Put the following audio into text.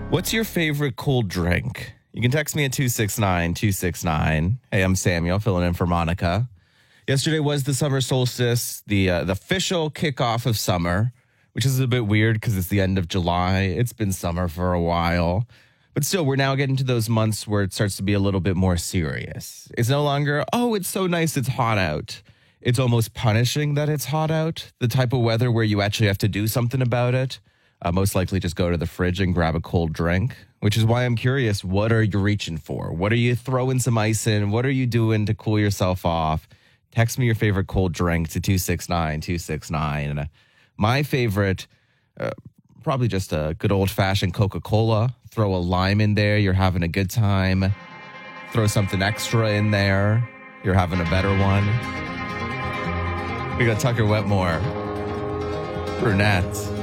What's your favorite cold drink? You can text me at 269-269. Hey, I'm Samuel, filling in for Monica. Yesterday was the summer solstice, the official kickoff of summer, which is a bit weird because it's the end of July. It's been summer for a while. But still, we're now getting to those months where it starts to be a little bit more serious. It's no longer, oh, it's so nice, it's hot out. It's almost punishing that it's hot out, the type of weather where you actually have to do something about it. Most likely just go to the fridge and grab a cold drink, which is why I'm curious, what are you reaching for? What are you throwing some ice in? What are you doing to cool yourself off? Text me your favorite cold drink to 269-269. And my favorite, probably just a good old-fashioned Coca-Cola. Throw a lime in there, you're having a good time. Throw something extra in there, you're having a better one. We got Tucker Wetmore, brunette.